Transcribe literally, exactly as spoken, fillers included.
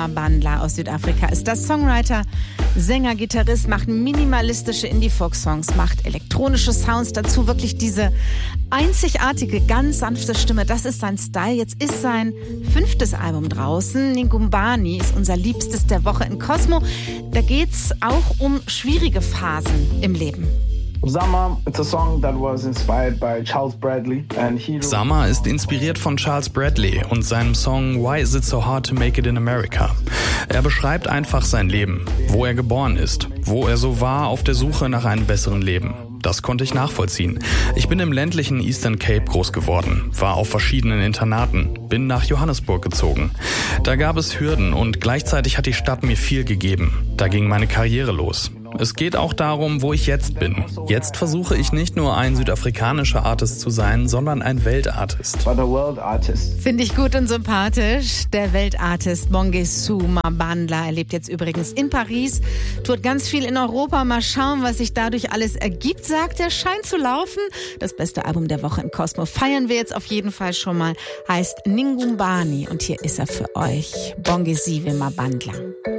Mabandla aus Südafrika ist das Songwriter, Sänger, Gitarrist, macht minimalistische Indie-Folk-Songs, macht elektronische Sounds dazu, wirklich diese einzigartige, ganz sanfte Stimme, das ist sein Style. Jetzt ist sein fünftes Album draußen, Ningumbani ist unser Liebstes der Woche in Cosmo. Da geht's auch um schwierige Phasen im Leben. Zama, it's a song that was inspired by Charles Bradley and he Zama ist inspiriert von Charles Bradley und seinem Song Why Is It So Hard to Make It in America. Er beschreibt einfach sein Leben, wo er geboren ist, wo er so war auf der Suche nach einem besseren Leben. Das konnte ich nachvollziehen. Ich bin im ländlichen Eastern Cape groß geworden, war auf verschiedenen Internaten, bin nach Johannesburg gezogen. Da gab es Hürden und gleichzeitig hat die Stadt mir viel gegeben. Da ging meine Karriere los. Es geht auch darum, wo ich jetzt bin. Jetzt versuche ich nicht nur ein südafrikanischer Artist zu sein, sondern ein Weltartist. Finde ich gut und sympathisch. Der Weltartist Mongesu Mabandla. Er lebt jetzt übrigens in Paris, tut ganz viel in Europa. Mal schauen, was sich dadurch alles ergibt, sagt er. Scheint zu laufen. Das beste Album der Woche in Cosmo feiern wir jetzt auf jeden Fall schon mal. Heißt Ningumbani und hier ist er für euch. Bongesu Mabandla.